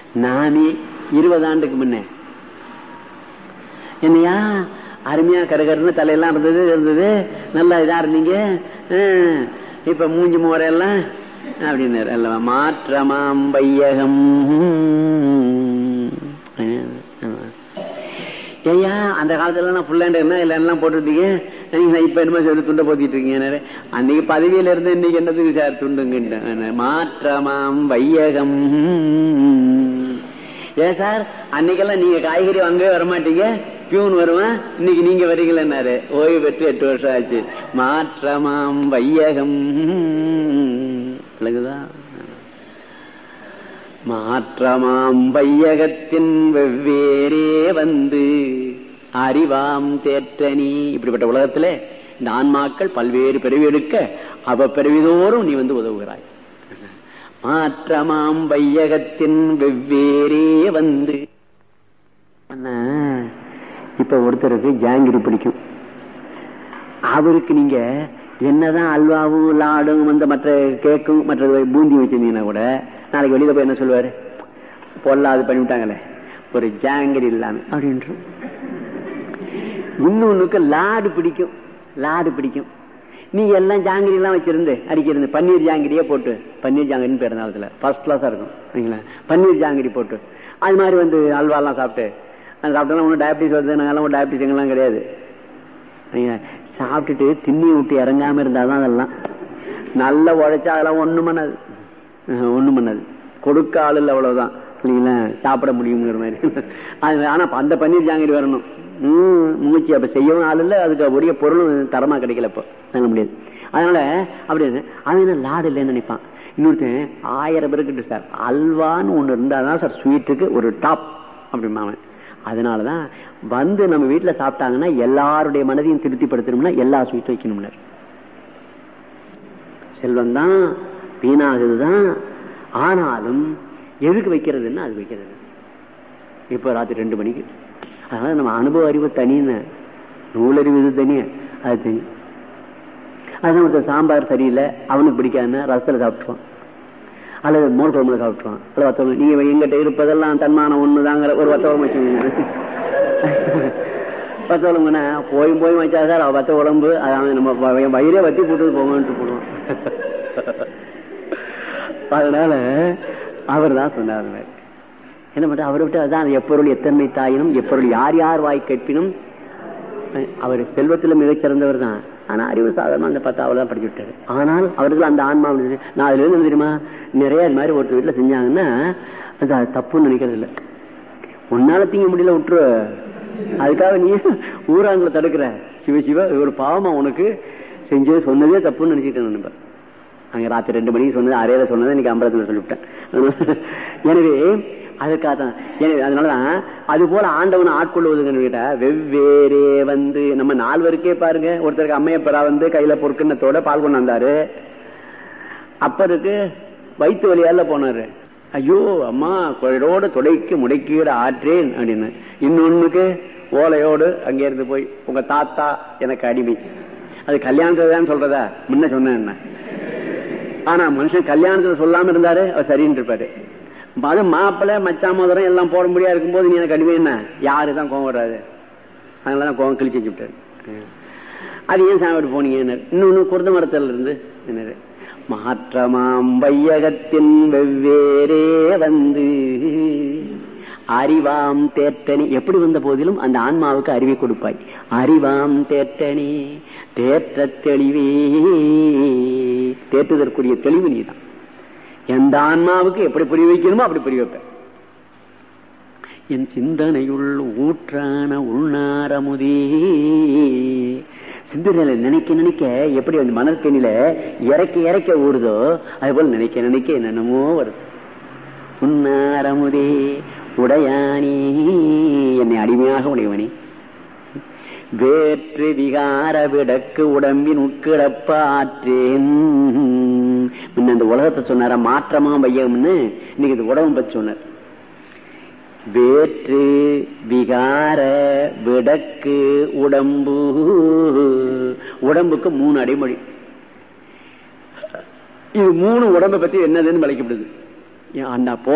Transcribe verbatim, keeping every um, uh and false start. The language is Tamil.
நானே இருபது ஆண்டுக்கு முன்ன என்னையா அருமையா கருகருன்னு தலையெல்லாம் இருந்தது இருந்தது நல்லா இதா இருந்தீங்க, இப்ப மூஞ்சி மோரெல்லாம் அப்படின்னு மாற்றமாம் வையகம். ஐயா அந்த காலத்துல எல்லாம் புல்லாண்டு எல்லாம் போட்டுருந்தீங்க, நீங்க இப்ப என்னமோ சொல்லி துண்டை போத்திட்டு இருக்கீங்க. அன்னைக்கு பதவியில இருந்து இன்னைக்கு என்னதுக்கு சார் துண்டுங்க? மாற்றமாம் வையகம். ஏன் சார் அன்னைக்கெல்லாம் நீங்க காய்கறி வாங்கவே வரமாட்டீங்க, பியூன் வருவேன், இன்னைக்கு நீங்க வரீங்களேன்னாரு. ஓய்வு பெற்று எட்டு வருஷம் ஆச்சு. மாற்றமாம் வையகம். மாற்றமாம் வையகத்தின் வெவ்வேறே வந்து அறிவாம் தேற்றனி. இப்படிப்பட்ட உலகத்திலே இந்த ஆன்மாக்கள் பல்வேறு பிறவி எடுக்க அவ பிறவிதோறும் நீ வந்து உதவுகிறாய். மாற்றமாம் வையகத்தின் வெவ்வேறே வந்து. இப்ப ஒருத்தருக்கு ஜாங்கிரி பிடிக்கும், அவருக்கு நீங்க என்னதான் அல்வாவும் லாடும் வந்து மற்ற கேக்கும் மற்ற பூந்தி வச்சிருந்தீங்கன்னா கூட நாளைக்கு வெளியில போய் என்ன சொல்லுவாரு, பொல்லாது பண்ணிவிட்டாங்களே ஒரு ஜாங்கிரி இல்லாம அப்படின்ற. இன்னொன்னுக்கு லாடு பிடிக்கும், லாடு பிடிக்கும். நீங்க எல்லாம் ஜாங்கிரி எல்லாம் வச்சிருந்து அடிக்கிறது பன்னீர் ஜாங்கிரியே போட்டு, பன்னீர் ஜாங்கிரின்னு பேர் நாளத்துல ஃபர்ஸ்ட் கிளாஸா இருக்கும், பன்னீர் ஜாங்கிரி போட்டு அது மாதிரி வந்து அல்வா எல்லாம் சாப்பிட்டு சாப்பிட்டா ஒன்னும் டயபிட்டிஸ் வருது, நாங்கெல்லாம் டயபிட்டிஸ் எங்கெல்லாம் கிடையாது. சாப்பிட்டுட்டு திண்ணி விட்டு இறங்காம இருந்தாதான் அதெல்லாம் நல்ல உழைச்சா அதெல்லாம் ஒண்ணும் பண்ணாது, ஒண்ணும் பண்ணாது. கொடுக்க ஆள் இல்லை அவ்வளவுதான் இல்லைங்களா, சாப்பிட முடியுங்கிற மாதிரி. ஆனா அந்த பன்னீர் ஜாங்கிரி வரணும். உம் மூச்சு அப்ப செய்யவும் ஆள் இல்லை, அதுக்கு உரிய பொருளும் தரமா கிடைக்கல, இப்போ சொல்ல முடியாது. அதனால அப்படி அவன் லாடு இல்லைன்னு நினைப்பான். இன்னொருத்தன் ஆயிரம் பேருக்கு சார் அல்வான்னு ஒண்ணு இருந்தாதான் சார் ஸ்வீட்டுக்கு ஒரு டாப் அப்படிமா அவன். அதனாலதான் வந்து நம்ம வீட்டுல சாப்பிட்டாங்கன்னா எல்லாருடைய மனதையும் திருப்திப்படுத்தணும்னா எல்லா ஸ்வீட்டும் வைக்கணும்ல. செல்வம் தான் வீணாகுதுதான், ஆனாலும் எதுக்கு வைக்கிறதுன்னா அது வைக்கிறது. இப்ப ராத்திரி ரெண்டு மணிக்கு அதனால நம்ம அனுபவ அறிவு தனின்னு, நூலறிவு தனிய அது தனி. அதான் ஒருத்தர் சாம்பார் சரியில்லை அவனுக்கு பிடிக்காதுன்னா ரசத்துல சாப்பிட்டுவான், அல்லது மோர் குழம்புல சாப்பிட்டுவான். அல்லது வத்தவங்க நீங்க எங்கிட்ட இருப்பதெல்லாம் தன்மானம் ஒண்ணுதாங்கிற ஒரு வத்தவரம் வச்சுக்கோங்க. வத்தவளம்புனா போயும் போய் வச்சா சார் வத்த உடம்பு அதான் நம்ம வயிறே வத்தி போட்டு போங்கன்ட்டு போடுவோம். அதனால அவர் தான் சொன்னார் என்ன பண்ற, அவரை விட்டு அதுதான் எப்பொருள் எத்தன்மை தாயினும் எப்பொருள் யார் யார் வாய் கேட்பினும். அவர் செல்வத்துல மிகச்சிறந்தவர் தான், ஆனா அறிவு சாதாரணமா அந்த பத்து அவள் தான் படிச்சு விட்டாரு. ஆனால் அவருக்கு அந்த ஆன்மா நான் அதுல இருந்து தெரியுமா நிறைய இது மாதிரி ஒருத்தர் வீட்டுல செஞ்சாங்கன்னா அது தப்புன்னு நினைக்கிறது இல்லை. உன்னால தீங்க முடியல விட்டுரு, அதுக்காக நீ ஊராங்களை தடுக்கிற. சிவ சிவ ஒரு பாவமா உனக்கு செஞ்சு சொன்னதே தப்புன்னு நினைச்சிட்டு நினைப்ப. அங்க ராத்திரி ரெண்டு மணிக்கு சொன்னது அறையில சொன்னதை இன்னைக்கு ஐம்பதுல சொல்லிவிட்டேன். எனவே அதுக்காக தான். எனவே அதனாலதான் அது போல ஆண்டவனை ஆட்கொள்வதுன்னு கேட்டா வெவ்வேறே வந்து நம்ம நால்வருக்கே பாருங்க. ஒருத்தருக்கு அம்மையப்பரா வந்து கையில பொற்கிண்ணத்தோட பால் கொண்டு வந்தாரு, அப்பருக்கு வயிற்று வழியால போனாரு. ஐயோ அம்மா குழலோடு தொடைக்கு முடைக்கீடு ஆற்றேன் அப்படின்னு. இன்னொன்னுக்கு ஓலையோடு அங்கே இருந்து போய் உங்க தாத்தா எனக்கு அடிமை. அது கல்யாணத்துலதான் சொல்றதா முன்ன சொன்ன என்ன, ஆனா மனுஷன் கல்யாணத்துல சொல்லாம இருந்தாரு அவர் சரின்னு இருப்பாரு. அது மாப்பிள்ள மச்சா மோதிரம் எல்லாம் போட முடியா இருக்கும் போது நீ எனக்கு அடிமை என்ன, யாருதான் கோவம் வராது. அதனாலதான் கோவம் கிழிச்சு வச்சுட்டாரு. அது ஏன் சாப்பிட்டு போனீங்க. இன்னொன்னு குருத மரத்துல இருந்து என்ன மாற்றமாம் வையகத்தின் வெவ்வேறே வந்து அறிவாம் தேற்றனி. எப்படி வந்த போதிலும் அந்த ஆன்மாவுக்கு அறிவை கொடுப்பாய். அறிவாம் தேற்றனி தேற்ற தெளிவே, தேற்றுதற்குரிய தெளிவு நீதான். எந்த ஆன்மாவுக்கு எப்படி புரிய வைக்கணுமோ அப்படி புரிய வைப்ப. என் சிந்தனையுள் ஊற்றான உள்நாரமுதே. சிந்தனையில நினைக்க நினைக்க எப்படி அந்த மணற்கனில இறக்க இறக்க ஊறுதோ அது போல நினைக்க நினைக்க என்னென்னமோ வருது. உன்னாரமுதே உடையானி என்னை அடிமையாக உடையவனி. வேற்று விகார விடக்கு உடம்பின் உட்கிடப்ப ஆற்றேன். அந்த உலகத்தை சொன்னார மாற்றமா வையம்னு, இன்னைக்கு இந்த உடம்பு பத்தி சொன்னார். வேற்று விகார விடக்கு உடம்பு, உடம்புக்கு மூணு அடைமொழி. இது மூணு உடம்பை பத்தி என்னதுன்னு விளக்கப்படுது. அந்த